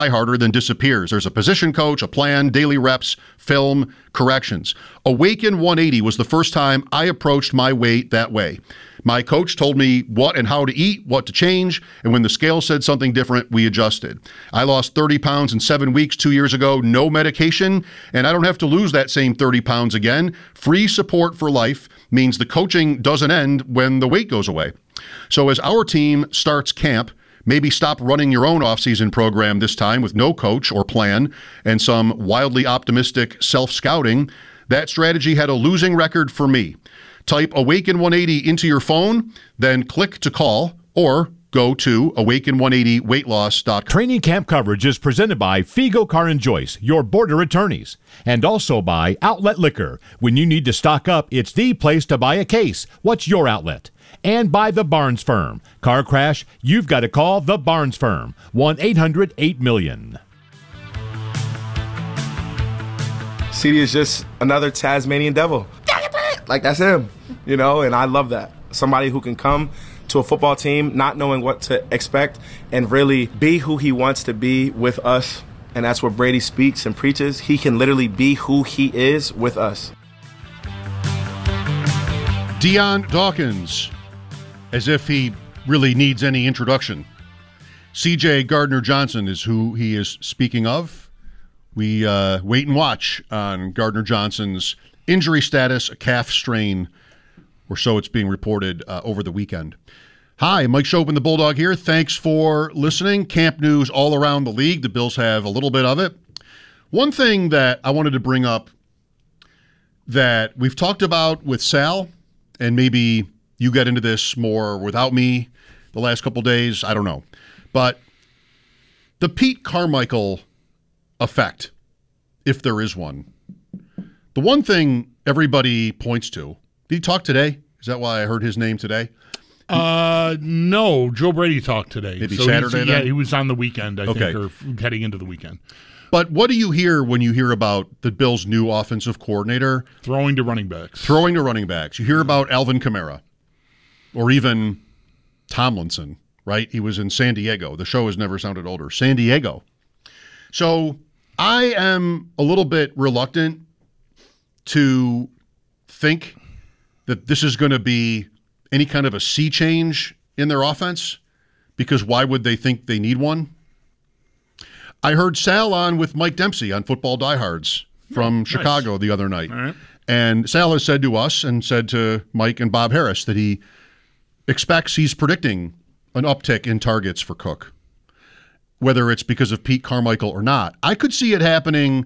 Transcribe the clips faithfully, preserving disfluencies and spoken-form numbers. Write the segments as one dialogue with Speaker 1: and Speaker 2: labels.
Speaker 1: harder than disappears. There's a position coach, a plan, daily reps, film, corrections. Awaken one eighty was the first time I approached my weight that way. My coach told me what and how to eat, what to change, and when the scale said something different, we adjusted. I lost thirty pounds in seven weeks two years ago, no medication, and I don't have to lose that same thirty pounds again. Free support for life means the coaching doesn't end when the weight goes away. So as our team starts camp, maybe stop running your own off-season program this time with no coach or plan and some wildly optimistic self-scouting. That strategy had a losing record for me. Type Awaken one eighty into your phone, then click to call, or go to awaken one eighty weight loss dot com.
Speaker 2: Training camp coverage is presented by Figo Car and Joyce, your border attorneys, and also by Outlet Liquor. When you need to stock up, it's the place to buy a case. What's your outlet? And by the Barnes Firm. Car crash, you've got to call the Barnes Firm. one eight hundred eight million.
Speaker 3: C D is just another Tasmanian devil. Like, that's him, you know, and I love that. Somebody who can come to a football team not knowing what to expect and really be who he wants to be with us. And that's where Brady speaks and preaches. He can literally be who he is with us.
Speaker 1: Dion Dawkins, as if he really needs any introduction. C J Gardner-Johnson is who he is speaking of. We uh, wait and watch on Gardner-Johnson's injury status, a calf strain, or so it's being reported uh, over the weekend. Hi, Mike Chopin, the Bulldog here. Thanks for listening. Camp news all around the league. The Bills have a little bit of it. One thing that I wanted to bring up that we've talked about with Sal, and maybe you get into this more without me the last couple days, I don't know. But the Pete Carmichael effect, if there is one. The one thing everybody points to, did he talk today? Is that why I heard his name today?
Speaker 4: Uh, no, Joe Brady talked today.
Speaker 1: Maybe
Speaker 4: so
Speaker 1: Saturday
Speaker 4: Yeah,
Speaker 1: then?
Speaker 4: he was on the weekend, I
Speaker 1: Okay.
Speaker 4: think, or heading into the weekend.
Speaker 1: But what do you hear when you hear about the Bills' new offensive coordinator?
Speaker 4: Throwing to running backs.
Speaker 1: Throwing to running backs. You hear about Alvin Kamara or even Tomlinson, right? He was in San Diego. The show has never sounded older. San Diego. So I am a little bit reluctant to think that this is going to be any kind of a sea change in their offense, because why would they think they need one? I heard Sal on with Mike Dempsey on Football Diehards from
Speaker 4: nice.
Speaker 1: Chicago the other night.
Speaker 4: All right.
Speaker 1: And Sal has said to us and said to Mike and Bob Harris that he expects, he's predicting an uptick in targets for Cook, whether it's because of Pete Carmichael or not. I could see it happening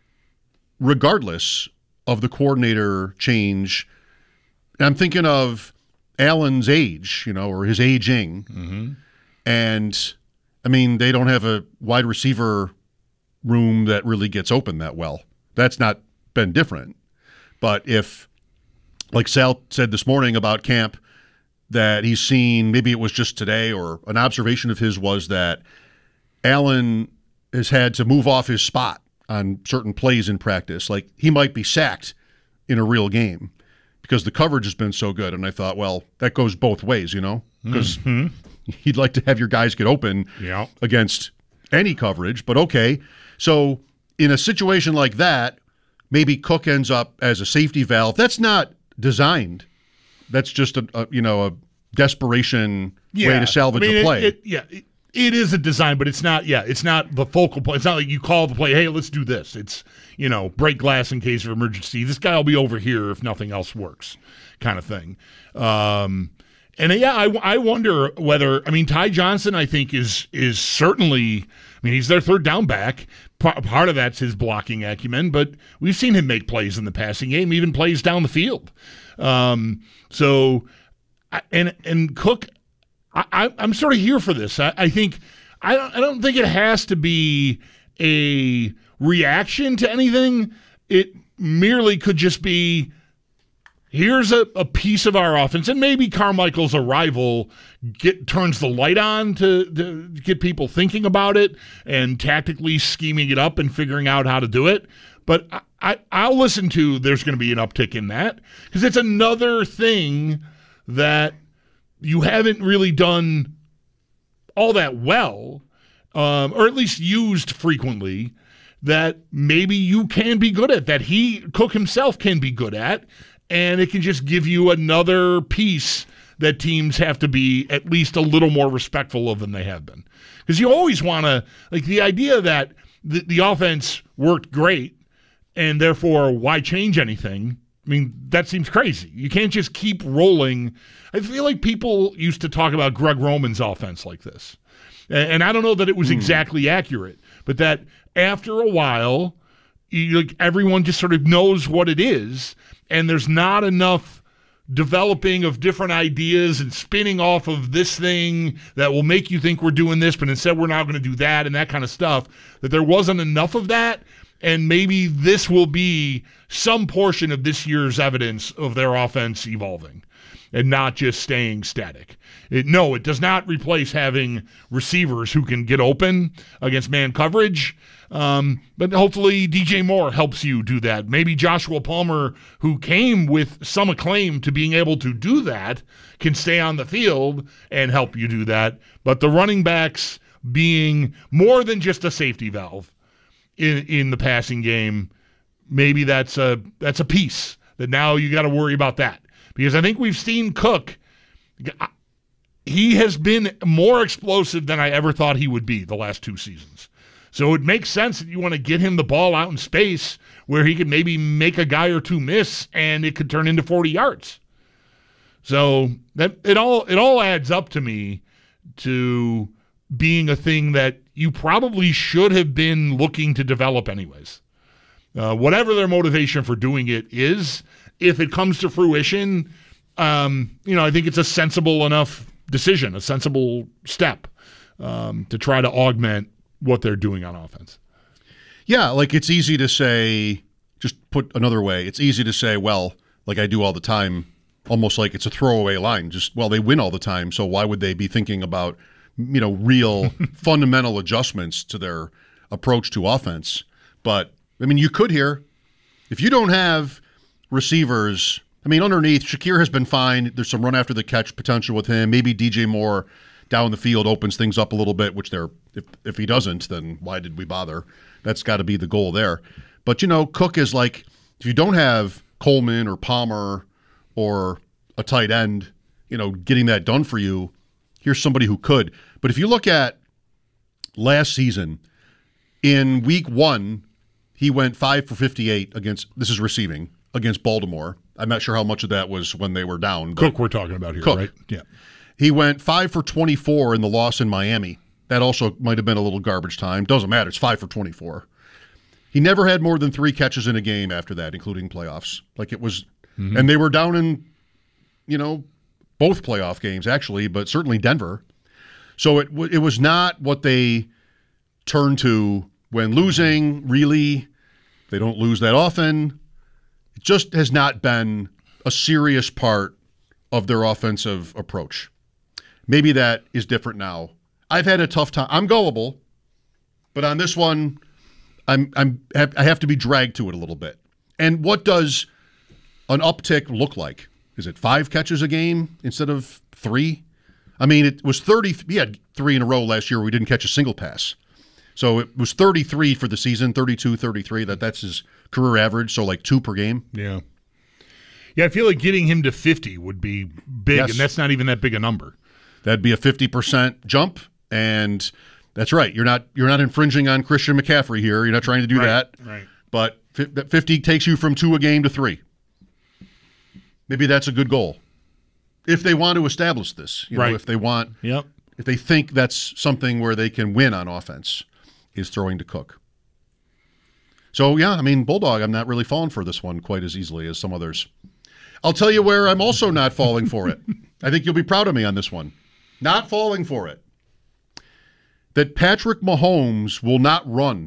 Speaker 1: regardless of the coordinator change. I'm thinking of Allen's age, you know, or his aging.
Speaker 4: Mm-hmm.
Speaker 1: And, I mean, they don't have a wide receiver room that really gets open that well. That's not been different. But if, like Sal said this morning about camp, that he's seen, maybe it was just today, or an observation of his was that Allen has had to move off his spot on certain plays in practice. Like, he might be sacked in a real game because the coverage has been so good. And I thought, well, that goes both ways, you know, because
Speaker 4: mm-hmm.
Speaker 1: you'd like to have your guys get open
Speaker 4: yeah.
Speaker 1: against any coverage. But okay, so in a situation like that, maybe Cook ends up as a safety valve. That's not designed. That's just a, a you know a desperation
Speaker 4: yeah.
Speaker 1: way to salvage
Speaker 4: I mean,
Speaker 1: a play.
Speaker 4: It, it, yeah, it, it is a design, but it's not. Yeah, it's not the focal point. It's not like you call the play. Hey, let's do this. It's you know break glass in case of emergency. This guy will be over here if nothing else works, kind of thing. Um, and yeah, I, I wonder whether I mean Ty Johnson. I think is is certainly. I mean, he's their third down back. Part of that's his blocking acumen, but we've seen him make plays in the passing game, even plays down the field. Um, so, and and Cook, I, I'm sort of here for this. I, I think I don't I don't think it has to be a reaction to anything. It merely could just be, here's a, a piece of our offense, and maybe Carmichael's arrival get turns the light on to, to get people thinking about it and tactically scheming it up and figuring out how to do it. But I, I, I'll listen to there's going to be an uptick in that because it's another thing that you haven't really done all that well. um, or at least used frequently, that maybe you can be good at, that he, Cook himself, can be good at, and it can just give you another piece that teams have to be at least a little more respectful of than they have been. Because you always want to, like the idea that the, the offense worked great and therefore why change anything? I mean, that seems crazy. You can't just keep rolling. I feel like people used to talk about Greg Roman's offense like this. And, and I don't know that it was mm. exactly accurate, but that after a while, you, like, everyone just sort of knows what it is, and there's not enough developing of different ideas and spinning off of this thing that will make you think we're doing this, but instead we're not going to do that and that kind of stuff, that there wasn't enough of that, and maybe this will be some portion of this year's evidence of their offense evolving and not just staying static. It, no, it does not replace having receivers who can get open against man coverage. Um, but hopefully D J Moore helps you do that. Maybe Joshua Palmer, who came with some acclaim to being able to do that, can stay on the field and help you do that. But the running backs being more than just a safety valve in in the passing game, maybe that's a that's a piece that now you got to worry about that. Because I think we've seen Cook, he has been more explosive than I ever thought he would be the last two seasons. So it makes sense that you want to get him the ball out in space where he could maybe make a guy or two miss and it could turn into forty yards. So that it all it all adds up to me to being a thing that you probably should have been looking to develop anyways. Uh, whatever their motivation for doing it is, if it comes to fruition, um, you know, I think it's a sensible enough decision, a sensible step um, to try to augment what they're doing on offense.
Speaker 1: Yeah, like it's easy to say, just put another way, it's easy to say, well, like I do all the time, almost like it's a throwaway line. Just, well, they win all the time, so why would they be thinking about, you know, real fundamental adjustments to their approach to offense? But, I mean, you could here, if you don't have receivers, I mean, underneath, Shakir has been fine. There's some run after the catch potential with him. Maybe D J Moore down the field opens things up a little bit, which they're, if, if he doesn't, then why did we bother? That's got to be the goal there. But, you know, Cook is like, if you don't have Coleman or Palmer or a tight end, you know, getting that done for you, here's somebody who could. But if you look at last season, in week one, he went five for fifty-eight against, this is receiving, against Baltimore. I'm not sure how much of that was when they were down.
Speaker 4: Cook we're talking about here,
Speaker 1: Cook.
Speaker 4: Right? Yeah.
Speaker 1: He went five for twenty-four in the loss in Miami. That also might have been a little garbage time. Doesn't matter. It's five for twenty-four. He never had more than three catches in a game after that, including playoffs. Like it was, mm-hmm. and they were down in, you know, both playoff games actually, but certainly Denver. So it it was not what they turned to when losing. Really, they don't lose that often. It just has not been a serious part of their offensive approach. Maybe that is different now. I've had a tough time. I'm gullible, but on this one, I'm I'm I have to be dragged to it a little bit. And what does an uptick look like? Is it five catches a game instead of three? I mean, it was thirty. We had three in a row last year where we didn't catch a single pass. So it was thirty-three for the season, thirty-two, thirty-three. That, that's his career average, so like two per game.
Speaker 4: Yeah. Yeah, I feel like getting him to fifty would be big, yes. And that's not even that big a number.
Speaker 1: That'd be a fifty percent jump, and that's right. You're not you're not infringing on Christian McCaffrey here. You're not trying to do
Speaker 4: right,
Speaker 1: that.
Speaker 4: Right.
Speaker 1: But that fifty takes you from two a game to three. Maybe that's a good goal. If they want to establish this, you know,
Speaker 4: right.
Speaker 1: if they want,
Speaker 4: yep.
Speaker 1: if they think that's something where they can win on offense, is throwing to Cook. So, yeah, I mean, Bulldog, I'm not really falling for this one quite as easily as some others. I'll tell you where I'm also not falling for it. I think you'll be proud of me on this one. Not falling for it. That Patrick Mahomes will not run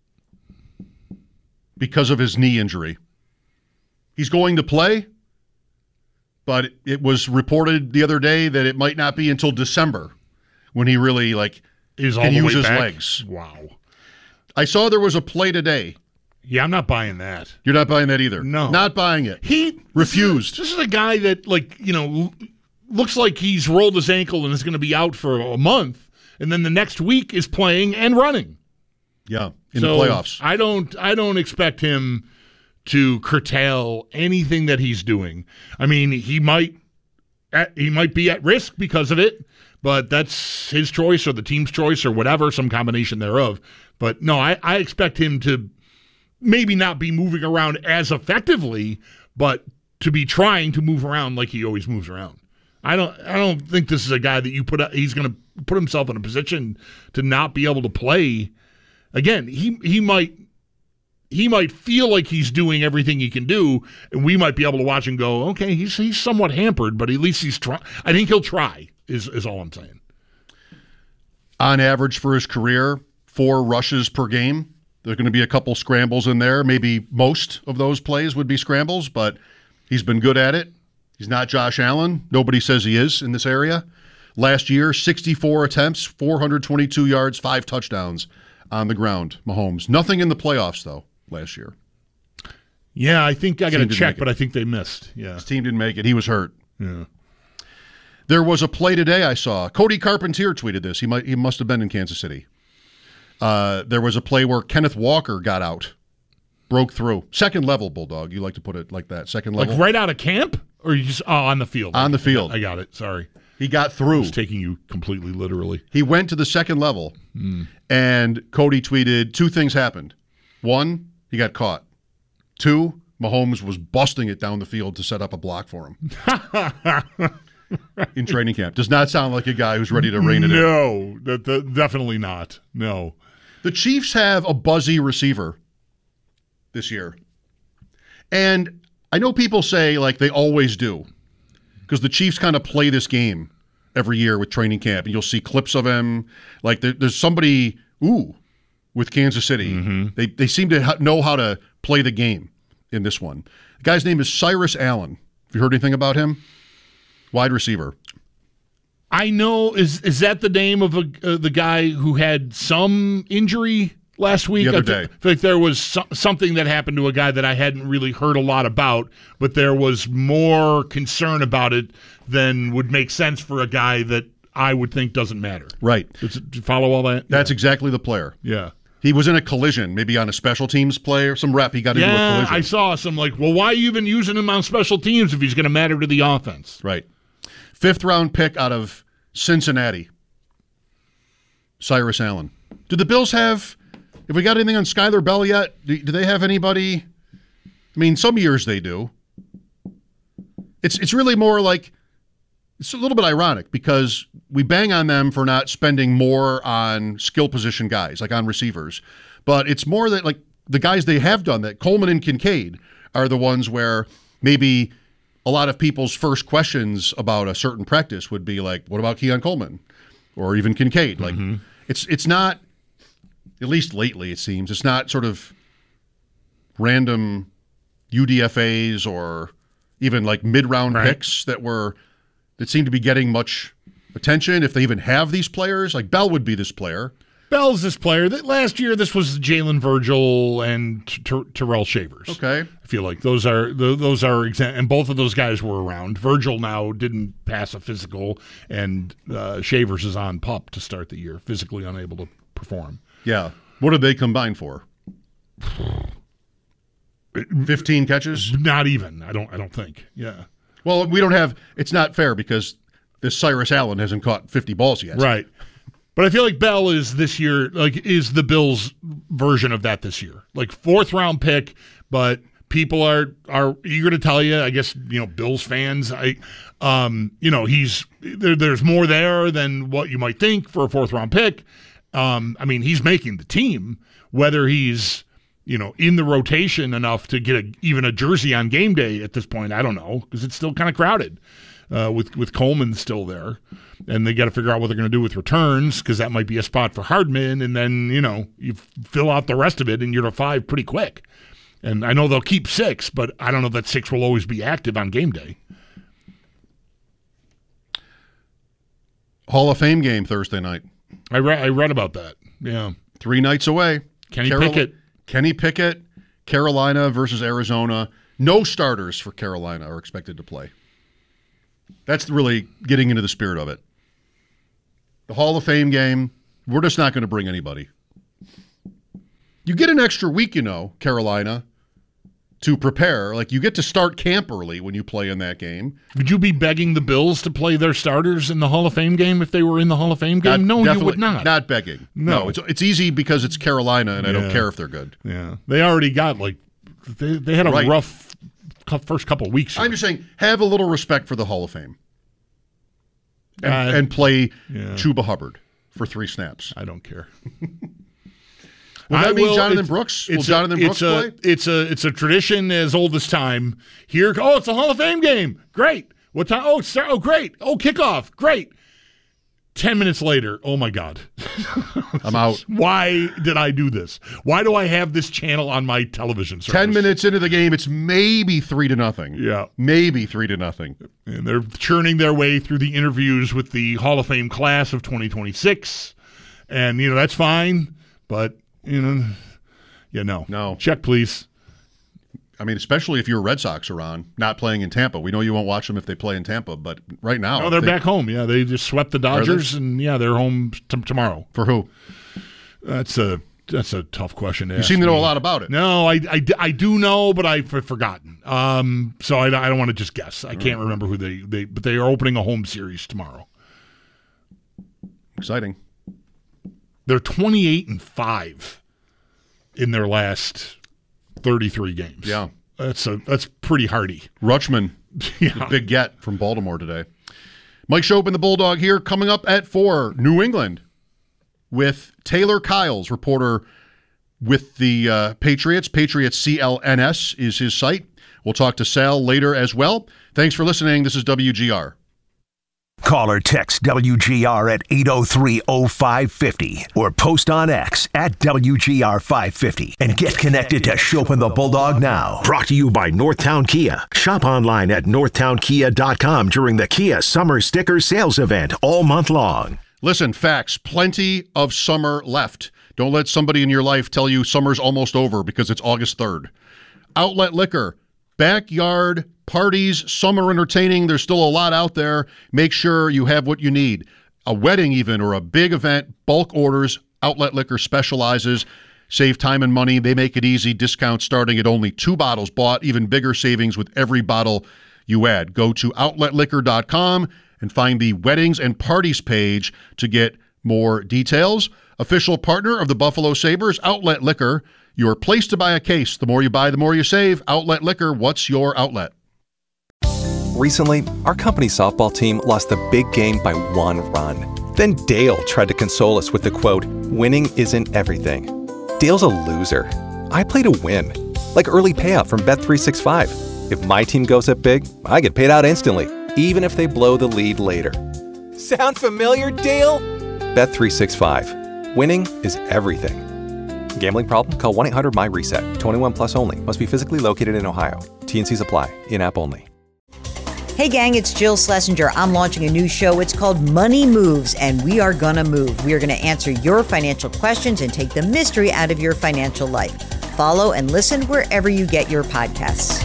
Speaker 1: because of his knee injury. He's going to play, but it was reported the other day that it might not be until December when he really, like,
Speaker 4: Is
Speaker 1: can
Speaker 4: all the
Speaker 1: use
Speaker 4: way
Speaker 1: his
Speaker 4: back?
Speaker 1: legs.
Speaker 4: Wow.
Speaker 1: I saw there was a play today.
Speaker 4: Yeah, I'm not buying that.
Speaker 1: You're not buying that either?
Speaker 4: No.
Speaker 1: Not buying it.
Speaker 4: He
Speaker 1: refused.
Speaker 4: This is, this is a guy that, like, you know, looks like he's rolled his ankle and is going to be out for a month, and then the next week is playing and running.
Speaker 1: Yeah, in
Speaker 4: so
Speaker 1: the playoffs.
Speaker 4: I don't I don't expect him to curtail anything that he's doing. I mean, he might at, he might be at risk because of it, but that's his choice or the team's choice or whatever, some combination thereof. But no, I, I expect him to maybe not be moving around as effectively, but to be trying to move around like he always moves around. I don't I don't think this is a guy that you put up, he's going to put himself in a position to not be able to play. Again, he he might he might feel like he's doing everything he can do, and we might be able to watch and go, okay, he's he's somewhat hampered, but at least he's trying. I think he'll try. Is is all I'm saying.
Speaker 1: On average for his career, four rushes per game. There's going to be a couple scrambles in there. Maybe most of those plays would be scrambles, but he's been good at it. He's not Josh Allen. Nobody says he is in this area. Last year, sixty-four attempts, four hundred twenty-two yards, five touchdowns on the ground, Mahomes. Nothing in the playoffs, though, last year.
Speaker 4: Yeah, I think I got to check, but
Speaker 1: it.
Speaker 4: I think they missed. Yeah,
Speaker 1: his team didn't make it. He was hurt.
Speaker 4: Yeah.
Speaker 1: There was a play today I saw. Cody Carpentier tweeted this. He might he must have been in Kansas City. Uh, there was a play where Kenneth Walker got out, broke through. Second level, Bulldog. You like to put it like that. Second level.
Speaker 4: Like right out of camp? Or you just oh, on the field?
Speaker 1: On the field.
Speaker 4: I got it. Sorry.
Speaker 1: He got through.
Speaker 4: I was taking you completely literally.
Speaker 1: He went to the second level,
Speaker 4: mm.
Speaker 1: and Cody tweeted, two things happened. One, he got caught. Two, Mahomes was busting it down the field to set up a block for him. In training camp. Does not sound like a guy who's ready to rein it
Speaker 4: no,
Speaker 1: in.
Speaker 4: No, that, that, definitely not. No.
Speaker 1: The Chiefs have a buzzy receiver this year. And I know people say, like, they always do, because the Chiefs kind of play this game every year with training camp, and you'll see clips of him. Like, there, there's somebody, ooh, with Kansas City.
Speaker 4: Mm-hmm.
Speaker 1: They, they seem to ha- know how to play the game in this one. The guy's name is Cyrus Allen. Have you heard anything about him? Wide receiver.
Speaker 4: I know. Is is that the name of a, uh, the guy who had some injury last week?
Speaker 1: The other
Speaker 4: I th-
Speaker 1: day.
Speaker 4: feel like there was so- something that happened to a guy that I hadn't really heard a lot about, but there was more concern about it than would make sense for a guy that I would think doesn't matter.
Speaker 1: Right.
Speaker 4: Does it, do you follow all that?
Speaker 1: That's yeah. exactly the player.
Speaker 4: Yeah.
Speaker 1: He was in a collision, maybe on a special teams play or some rep. He got
Speaker 4: yeah,
Speaker 1: into a collision.
Speaker 4: I saw some like, well, why are you even using him on special teams if he's going to matter to the offense?
Speaker 1: Right. Fifth round pick out of Cincinnati, Cyrus Allen. Do the Bills have, have we got anything on Skyler Bell yet? Do, do they have anybody? I mean, some years they do. It's it's really more like, it's a little bit ironic because we bang on them for not spending more on skill position guys, like on receivers. But it's more that, like, the guys they have done that, Coleman and Kincaid, are the ones where maybe a lot of people's first questions about a certain practice would be like, what about Keon Coleman? Or even Kincaid. Like,
Speaker 4: mm-hmm.
Speaker 1: it's it's not, at least lately it seems, it's not sort of random U D F As or even like mid-round
Speaker 4: right.
Speaker 1: picks that were that seem to be getting much attention. If they even have these players, like Bell would be this player.
Speaker 4: Bell's this player. That last year, this was Jalen Virgil and Ter- Terrell Shavers.
Speaker 1: Okay,
Speaker 4: I feel like those are those are exa- and both of those guys were around. Virgil now didn't pass a physical, and uh, Shavers is on PUP to start the year, physically unable to perform.
Speaker 1: Yeah, what did they combine for? Fifteen catches?
Speaker 4: Not even. I don't. I don't think. Yeah.
Speaker 1: Well, we don't have. It's not fair because this Cyrus Allen hasn't caught fifty balls yet.
Speaker 4: Right. But I feel like Bell is this year, like, is the Bills' version of that this year. Like, fourth round pick, but people are are eager to tell you, I guess, you know, Bills fans, I, um, you know, he's there, there's more there than what you might think for a fourth round pick. Um, I mean, he's making the team. Whether he's, you know, in the rotation enough to get a, even a jersey on game day at this point, I don't know, because it's still kind of crowded uh, with with Coleman still there. And they got to figure out what they're going to do with returns, because that might be a spot for Hardman. And then, you know, you fill out the rest of it and you're to five pretty quick. And I know they'll keep six, but I don't know that six will always be active on game day.
Speaker 1: Hall of Fame game Thursday night.
Speaker 4: I, re- I read about that. Yeah.
Speaker 1: Three nights away.
Speaker 4: Kenny
Speaker 1: Carol-
Speaker 4: Pickett.
Speaker 1: Kenny Pickett, Carolina versus Arizona. No starters for Carolina are expected to play. That's really getting into the spirit of it. the Hall of Fame game, we're just not going to bring anybody. You get an extra week, you know, Carolina, to prepare. Like, you get to start camp early when you play in that game.
Speaker 4: Would you be begging the Bills to play their starters in the Hall of Fame game if they were in the Hall of Fame game?
Speaker 1: Not,
Speaker 4: no, you would not.
Speaker 1: Not begging.
Speaker 4: No.
Speaker 1: no it's, it's easy because it's Carolina, and yeah. I don't care if they're good.
Speaker 4: Yeah. They already got, like, they, they had a
Speaker 1: right.
Speaker 4: rough first couple of weeks. Here.
Speaker 1: I'm just saying, have a little respect for the Hall of Fame. And,
Speaker 4: uh,
Speaker 1: and play
Speaker 4: yeah.
Speaker 1: Chuba Hubbard for three snaps.
Speaker 4: I don't care.
Speaker 1: Will that
Speaker 4: I
Speaker 1: mean
Speaker 4: will,
Speaker 1: Jonathan Brooks? Will
Speaker 4: a,
Speaker 1: Jonathan Brooks
Speaker 4: it's a,
Speaker 1: play?
Speaker 4: It's a it's a tradition as old as time. Here, oh, it's a Hall of Fame game. Great. What time? Oh, start, oh, great. Oh, kickoff. Great. Ten minutes later, oh my God.
Speaker 1: I'm out.
Speaker 4: Why did I do this? Why do I have this channel on my television service?
Speaker 1: Ten minutes into the game, it's maybe three to nothing.
Speaker 4: Yeah.
Speaker 1: Maybe three to nothing.
Speaker 4: And they're churning their way through the interviews with the Hall of Fame class of twenty twenty-six. And, you know, that's fine. But, you know, yeah, no.
Speaker 1: No.
Speaker 4: Check, please.
Speaker 1: I mean, especially if your Red Sox are on, not playing in Tampa. We know you won't watch them if they play in Tampa, but right now.
Speaker 4: No, they're
Speaker 1: they,
Speaker 4: back home. Yeah, they just swept the Dodgers, and, yeah, they're home t- tomorrow.
Speaker 1: For who?
Speaker 4: That's a that's a tough question to
Speaker 1: You
Speaker 4: ask
Speaker 1: seem to know
Speaker 4: me.
Speaker 1: a lot about it.
Speaker 4: No, I, I, I do know, but I've forgotten. Um, so I, I don't want to just guess. I can't remember who they, they – but they are opening a home series tomorrow.
Speaker 1: Exciting.
Speaker 4: They're twenty-eight and five in their last thirty-three games.
Speaker 1: Yeah.
Speaker 4: That's a that's pretty hardy.
Speaker 1: Rutschman,
Speaker 4: Yeah.
Speaker 1: the big get from Baltimore today. Mike Chopin, the Bulldog here, coming up at four, New England, with Taylor Kyles, reporter with the uh, Patriots. Patriots C L N S is his site. We'll talk to Sal later as well. Thanks for listening. This is W G R.
Speaker 5: Call or text W G R at eight oh three oh five fifty or post on X at W G R five fifty and get connected to Chopin the Bulldog now. Brought to you by Northtown Kia. Shop online at northtown kia dot com during the Kia Summer Sticker Sales Event all month long.
Speaker 1: Listen, facts, plenty of summer left. Don't let somebody in your life tell you summer's almost over because it's August third. Outlet Liquor, backyard parties, summer entertaining. There's still a lot out there. Make sure you have what you need. A wedding even or a big event, bulk orders, Outlet Liquor specializes. Save time and money. They make it easy. Discounts starting at only two bottles bought. Even bigger savings with every bottle you add. Go to outlet liquor dot com and find the weddings and parties page to get more details. Official partner of the Buffalo Sabres, Outlet Liquor. Your place to buy a case. The more you buy, the more you save. Outlet Liquor, what's your outlet?
Speaker 6: Recently, our company softball team lost the big game by one run. Then Dale tried to console us with the quote, "Winning isn't everything." Dale's a loser. I play to win. Like early payout from Bet three sixty-five. If my team goes up big, I get paid out instantly, even if they blow the lead later. Sound familiar, Dale? Bet three sixty-five. Winning is everything. Gambling problem? Call one eight hundred M Y reset. twenty-one plus only. Must be physically located in Ohio. T and Cs apply. In-app only.
Speaker 7: Hey gang, it's Jill Schlesinger. I'm launching a new show. It's called Money Moves, and we are gonna move. We are gonna answer your financial questions and take the mystery out of your financial life. Follow and listen wherever you get your podcasts.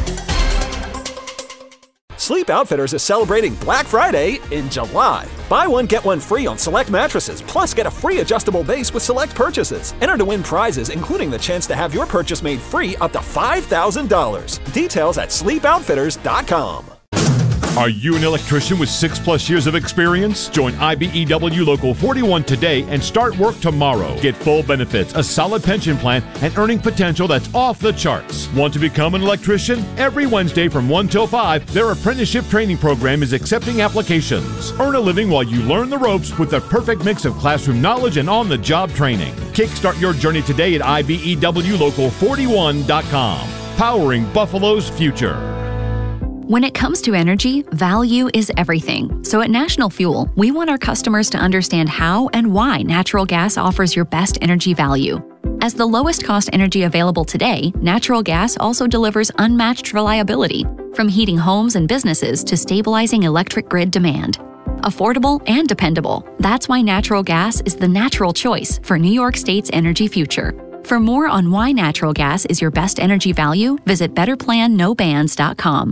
Speaker 8: Sleep Outfitters is celebrating Black Friday in July. Buy one, get one free on select mattresses, plus get a free adjustable base with select purchases. Enter to win prizes, including the chance to have your purchase made free up to five thousand dollars. Details at sleep outfitters dot com.
Speaker 2: Are you an electrician with six plus years of experience? Join I B E W Local forty-one today and start work tomorrow. Get full benefits, a solid pension plan, and earning potential that's off the charts. Want to become an electrician? Every Wednesday from one till five, their apprenticeship training program is accepting applications. Earn a living while you learn the ropes with the perfect mix of classroom knowledge and on-the-job training. Kickstart your journey today at I B E W local forty-one dot com. Powering Buffalo's future.
Speaker 9: When it comes to energy, value is everything. So at National Fuel, we want our customers to understand how and why natural gas offers your best energy value. As the lowest cost energy available today, natural gas also delivers unmatched reliability, from heating homes and businesses to stabilizing electric grid demand. Affordable and dependable. That's why natural gas is the natural choice for New York State's energy future. For more on why natural gas is your best energy value, visit better plan no bans dot com.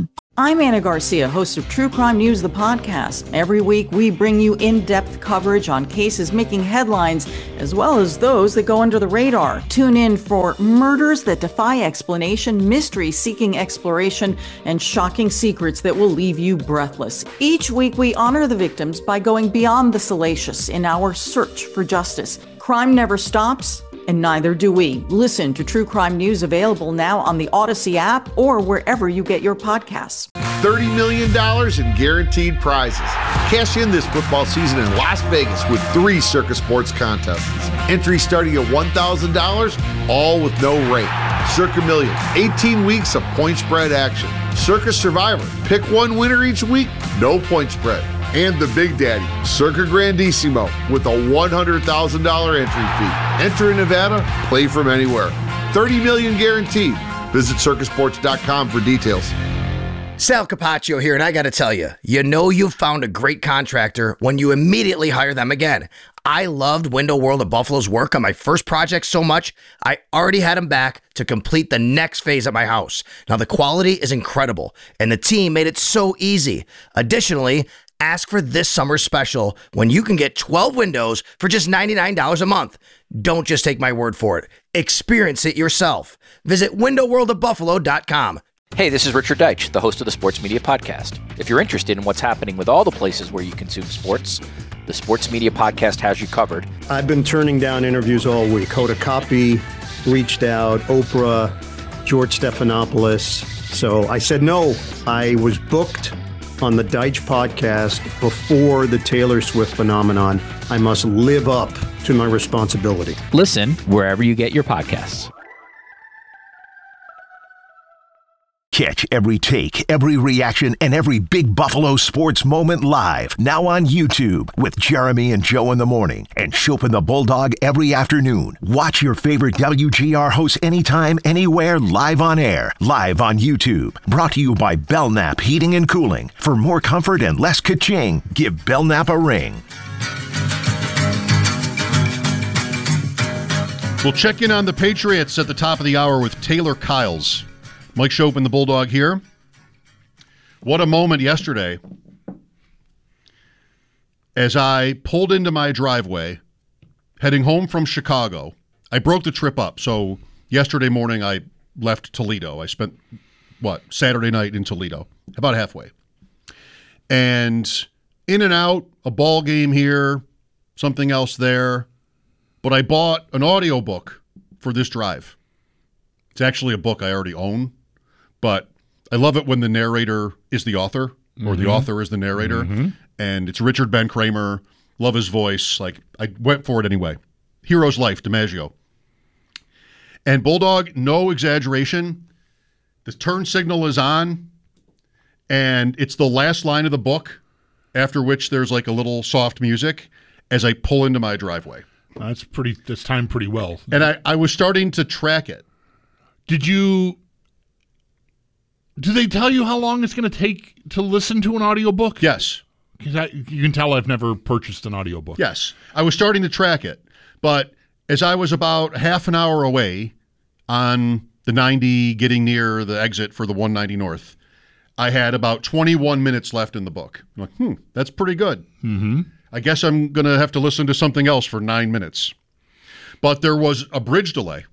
Speaker 10: I'm Anna Garcia, host of True Crime News, the podcast. Every week, we bring you in-depth coverage on cases making headlines, as well as those that go under the radar. Tune in for murders that defy explanation, mysteries seeking exploration, and shocking secrets that will leave you breathless. Each week, we honor the victims by going beyond the salacious in our search for justice. Crime never stops, and neither do we. Listen to True Crime News, available now on the Odyssey app or wherever you get your podcasts.
Speaker 11: thirty million dollars in guaranteed prizes. Cash in this football season in Las Vegas with three Circa Sports contests. Entry starting at one thousand dollars, all with no rate. Circa Million, eighteen weeks of point spread action. Circa Survivor, pick one winner each week, no point spread. And the Big Daddy, Circa Grandissimo, with a one hundred thousand dollars entry fee. Enter in Nevada, play from anywhere. thirty million dollars guaranteed. Visit circa sports dot com for details.
Speaker 12: Sal Capaccio here, and I got to tell you, you know you've found a great contractor when you immediately hire them again. I loved Window World of Buffalo's work on my first project so much, I already had them back to complete the next phase of my house. Now, the quality is incredible, and the team made it so easy. Additionally, ask for this summer's special when you can get twelve windows for just ninety-nine dollars a month. Don't just take my word for it. Experience it yourself. Visit window world of buffalo dot com.
Speaker 13: Hey, this is Richard Deitch, the host of the Sports Media Podcast. If you're interested in what's happening with all the places where you consume sports, the Sports Media Podcast has you covered.
Speaker 14: I've been turning down interviews all week. Hoda Kotb reached out, Oprah, George Stephanopoulos. So I said no. I was booked on the Deitch podcast before the Taylor Swift phenomenon. I must live up to my responsibility.
Speaker 13: Listen wherever you get your podcasts.
Speaker 5: Catch every take, every reaction, and every big Buffalo sports moment live. Now on YouTube with Jeremy and Joe in the morning and Chopin the Bulldog every afternoon. Watch your favorite W G R hosts anytime, anywhere, live on air. Live on YouTube. Brought to you by Belknap Heating and Cooling. For more comfort and less ka-ching, give Belknap a ring.
Speaker 1: We'll check in on the Patriots at the top of the hour with Taylor Kyles. Mike Chopin, the Bulldog here. What a moment yesterday as I pulled into my driveway, heading home from Chicago. I broke the trip up. So yesterday morning I left Toledo. I spent, what, Saturday night in Toledo, about halfway. And in and out, a ball game here, something else there. But I bought an audiobook for this drive. It's actually a book I already own. But I love it when the narrator is the author, or mm-hmm. the author is the narrator. Mm-hmm. And it's Richard Ben Kramer. Love his voice. Like, I went for it anyway. Hero's Life, DiMaggio. And Bulldog, no exaggeration, the turn signal is on, and it's the last line of the book, after which there's like a little soft music as I pull into my driveway.
Speaker 4: That's pretty, that's timed pretty well.
Speaker 1: And I, I was starting to track it.
Speaker 4: Did you... Do they tell you how long it's going to take to listen to an audiobook?
Speaker 1: Yes.
Speaker 4: Because I, you can tell I've never purchased an audiobook.
Speaker 1: Yes. I was starting to track it. But as I was about half an hour away on the ninety, getting near the exit for the one ninety North, I had about twenty-one minutes left in the book. I'm like, hmm, that's pretty good.
Speaker 4: Mm-hmm.
Speaker 1: I guess I'm going to have to listen to something else for nine minutes. But there was a bridge delay.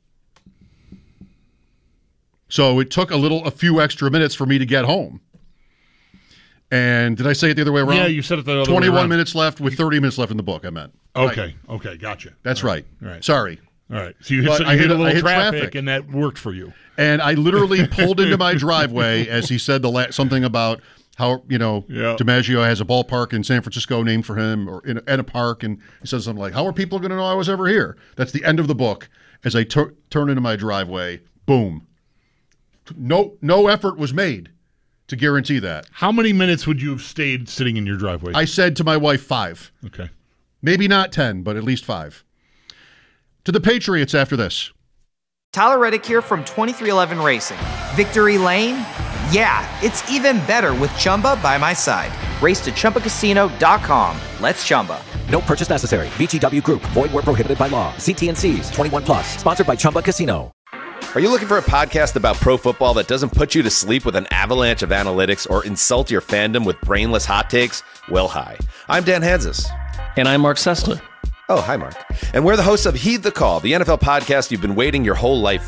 Speaker 1: So it took a little, a few extra minutes for me to get home. And did I say it the other way around?
Speaker 4: Yeah, you said it the other way around.
Speaker 1: twenty-one minutes left with thirty minutes left in the book, I meant.
Speaker 4: Okay,
Speaker 1: right.
Speaker 4: okay, gotcha.
Speaker 1: That's
Speaker 4: All
Speaker 1: right.
Speaker 4: right. right.
Speaker 1: Sorry.
Speaker 4: All right. So you, hit, so you
Speaker 1: I
Speaker 4: hit,
Speaker 1: hit
Speaker 4: a little
Speaker 1: I hit
Speaker 4: traffic,
Speaker 1: traffic,
Speaker 4: and that worked for you.
Speaker 1: And I literally pulled into my driveway as he said the la- something about how, you know,
Speaker 4: yeah.
Speaker 1: DiMaggio has a ballpark in San Francisco named for him, or in a, in a park, and he says something like, how are people going to know I was ever here? That's the end of the book. As I tur- turn into my driveway, boom. No, no effort was made to guarantee that.
Speaker 4: How many minutes would you have stayed sitting in your driveway?
Speaker 1: I said to my wife, five.
Speaker 4: Okay.
Speaker 1: Maybe not ten, but at least five. To the Patriots after this.
Speaker 15: Tyler Reddick here from twenty-three eleven Racing. Victory Lane? Yeah, it's even better with Chumba by my side. Race to Chumba Casino dot com. Let's Chumba.
Speaker 16: No purchase necessary. V G W Group. Void where prohibited by law. See T and C's. twenty-one plus. Sponsored by Chumba Casino. Are you looking for a podcast about pro football that doesn't put you to sleep with an avalanche of analytics or insult your fandom with brainless hot takes? Well, hi. I'm Dan Hansis.
Speaker 17: And I'm Mark Sessler.
Speaker 16: Oh, hi, Mark. And we're the hosts of Heed the Call, the N F L podcast you've been waiting your whole life